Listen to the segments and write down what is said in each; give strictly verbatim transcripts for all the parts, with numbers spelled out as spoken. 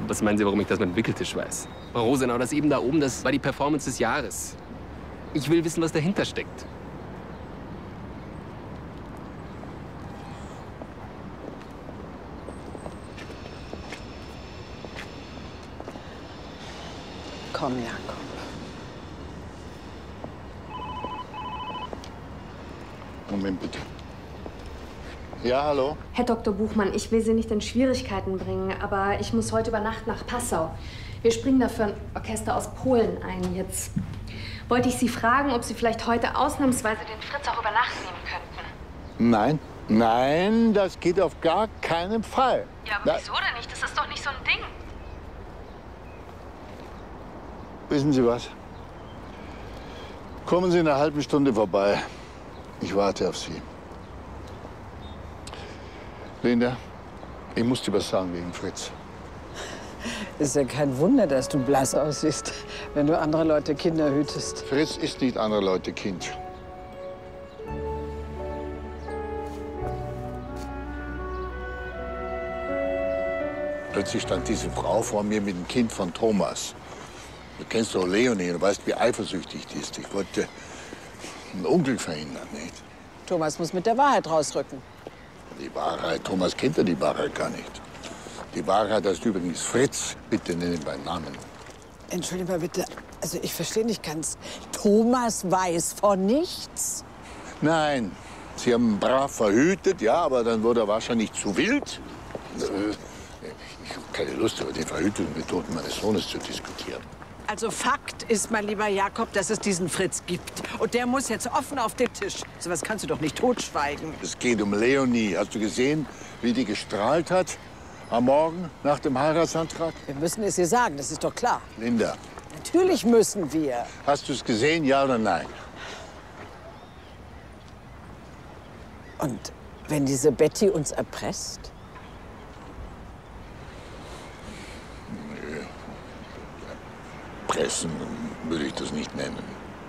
Was meinen Sie, warum ich das mit dem Wickeltisch weiß? Frau Rosenau, das eben da oben, das war die Performance des Jahres. Ich will wissen, was dahinter steckt. Komm, Jakob. Moment, bitte. Ja, hallo? Herr Doktor Buchmann, ich will Sie nicht in Schwierigkeiten bringen, aber ich muss heute über Nacht nach Passau. Wir springen dafür ein Orchester aus Polen ein. Jetzt wollte ich Sie fragen, ob Sie vielleicht heute ausnahmsweise den Fritz auch über Nacht nehmen könnten. Nein, nein, das geht auf gar keinen Fall. Ja, aber wieso denn nicht? Das ist doch nicht so ein Ding. Wissen Sie was? Kommen Sie in einer halben Stunde vorbei. Ich warte auf Sie. Linda, ich muss dir was sagen wegen Fritz. Ist ja kein Wunder, dass du blass aussiehst, wenn du andere Leute Kinder hütest. Fritz ist nicht andere Leute Kind. Plötzlich stand diese Frau vor mir mit dem Kind von Thomas. Du kennst doch Leonie, du weißt, wie eifersüchtig die ist. Ich wollte ein Unglück verhindern, nicht? Thomas muss mit der Wahrheit rausrücken. Die Wahrheit, Thomas kennt ja die Wahrheit gar nicht. Die Wahrheit heißt übrigens Fritz. Bitte nenn ihn beim Namen. Entschuldige mal bitte, also ich verstehe nicht ganz. Thomas weiß von nichts? Nein, Sie haben ihn brav verhütet, ja, aber dann wurde er wahrscheinlich zu wild. Ich habe keine Lust, über die Verhütungsmethoden meines Sohnes zu diskutieren. Also Fakt ist, mein lieber Jakob, dass es diesen Fritz gibt. Und der muss jetzt offen auf den Tisch. So was kannst du doch nicht totschweigen. Es geht um Leonie. Hast du gesehen, wie die gestrahlt hat am Morgen nach dem Heiratsantrag? Wir müssen es ihr sagen, das ist doch klar. Linda. Natürlich müssen wir. Hast du es gesehen, ja oder nein? Und wenn diese Betty uns erpresst? Nö. Pressen würde ich das nicht nennen.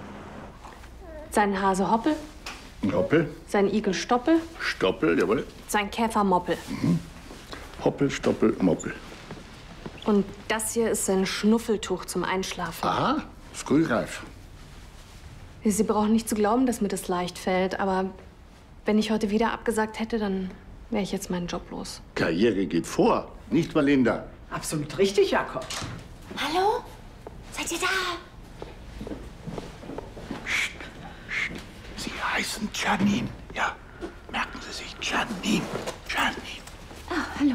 Sein Hase Hoppel, Hoppel, sein Igel Stoppel, Stoppel, jawohl. sein Käfer Moppel. Mhm. Hoppel, Stoppel, Moppel. Und das hier ist sein Schnuffeltuch zum Einschlafen. Aha, frühreif. Sie brauchen nicht zu glauben, dass mir das leicht fällt, aber wenn ich heute wieder abgesagt hätte, dann wäre ich jetzt meinen Job los. Karriere geht vor, nicht wahr, Linda? Absolut richtig, Jakob. Hallo? Seid ihr da? Psst, psst. Sie heißen Janine. Ja, merken Sie sich, Janine. Janine. Ah, hallo.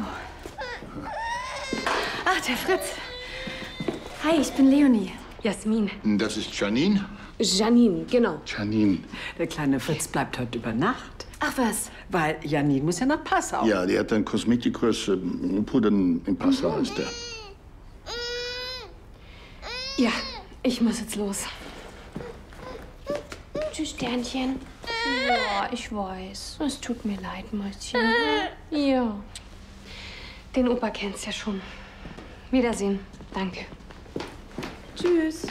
Ach, der Fritz. Hi, ich bin Leonie. Jasmin. Das ist Janine? Janine, genau. Janine. Der kleine Fritz bleibt heute über Nacht. Ach was? Weil Janine muss ja nach Passau. Ja, die hat einen Kosmetikkurs, äh, Pudern in Passau Mhm. heißt der. Ja, ich muss jetzt los. Tschüss, Sternchen. Ja, ich weiß. Es tut mir leid, Mäuschen. Ja. Den Opa kennst ja schon. Wiedersehen. Danke. Tschüss.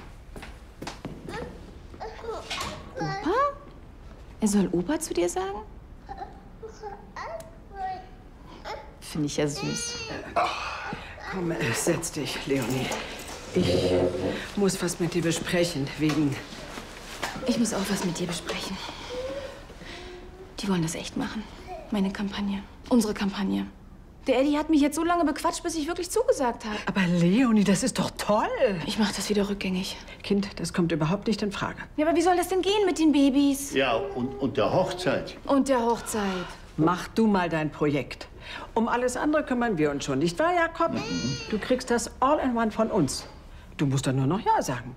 Opa? Er soll Opa zu dir sagen? Finde ich ja süß. Komm, äh, setz dich, Leonie. Ich muss was mit dir besprechen, wegen... Ich muss auch was mit dir besprechen. Die wollen das echt machen. Meine Kampagne. Unsere Kampagne. Der Eddie hat mich jetzt so lange bequatscht, bis ich wirklich zugesagt habe. Aber Leonie, das ist doch toll. Ich mache das wieder rückgängig. Kind, das kommt überhaupt nicht in Frage. Ja, aber wie soll das denn gehen mit den Babys? Ja, und, und der Hochzeit. Und der Hochzeit. Mach du mal dein Projekt. Um alles andere kümmern wir uns schon, nicht wahr, Jakob? Mhm. Du kriegst das All-in-One von uns. Du musst dann nur noch Ja sagen.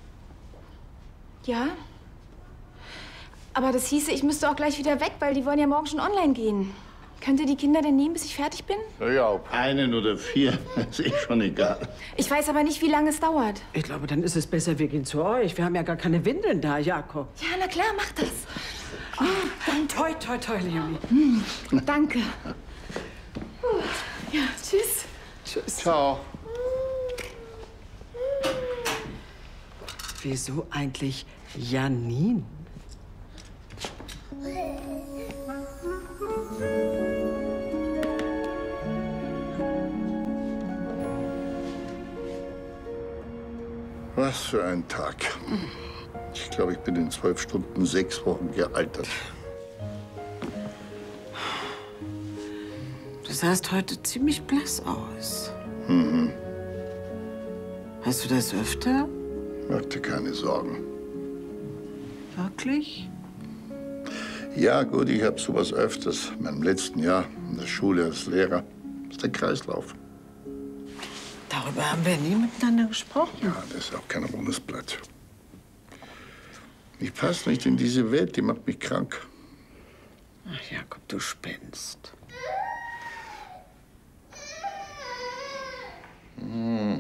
Ja? Aber das hieße, ich müsste auch gleich wieder weg, weil die wollen ja morgen schon online gehen. Könnt ihr die Kinder denn nehmen, bis ich fertig bin? Ja, ob einen oder vier, ist eh schon egal. Ich weiß aber nicht, wie lange es dauert. Ich glaube, dann ist es besser, wir gehen zu euch. Wir haben ja gar keine Windeln da, Jakob. Ja, na klar, mach das. Oh, dann toi, toi, toi, Leonie. Hm, danke. Ja, tschüss. Tschüss. Ciao. Wieso eigentlich Janine? Was für ein Tag. Ich glaube, ich bin in zwölf Stunden sechs Wochen gealtert. Du sahst heute ziemlich blass aus. Mhm. Hast du das öfter? Mach dir keine Sorgen. Wirklich? Ja, gut, ich habe sowas öfters. In meinem letzten Jahr in der Schule als Lehrer. Das ist der Kreislauf. Darüber haben wir nie miteinander gesprochen. Ja, das ist auch kein rundes Blatt. Ich passe nicht in diese Welt, die macht mich krank. Ach, Jakob, du spinnst. Hm.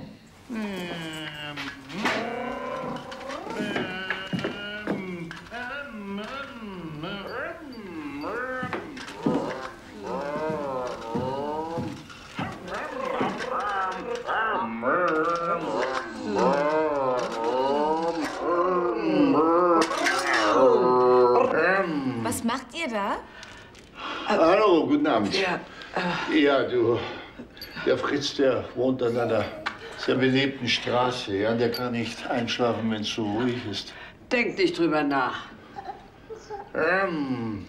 Was macht ihr da? Hallo, guten Abend. Ja, äh ja, du, der Fritz, der wohnt an einer sehr belebten Straße. Ja, der kann nicht einschlafen, wenn es so ruhig ist. denk nicht drüber nach. Ähm.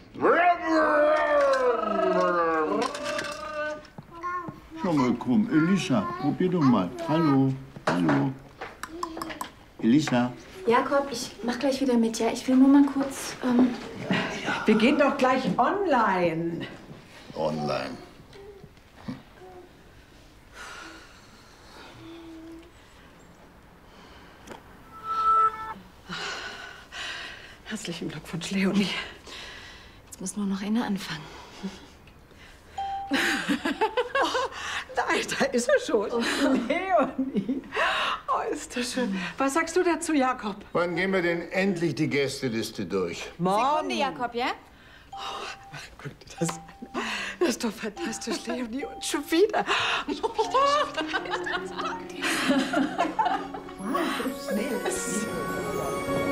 Schau mal, komm, Elisa, probier doch mal. Hallo, hallo. Elisa. Jakob, ich mach gleich wieder mit, ja? Ich will nur mal kurz, ähm... Wir gehen doch gleich online. Online. Herzlichen Glückwunsch, Leonie. Jetzt muss nur noch einer anfangen. Oh, da, da ist er schon. Oh. Leonie. Oh, ist das schön. Was sagst du dazu, Jakob? Wann gehen wir denn endlich die Gästeliste durch? Morgen. Sekunde, Jakob, ja? Oh, guck dir das an. Das ist doch fantastisch, Leonie. Und schon wieder. Schon wieder, schon wieder.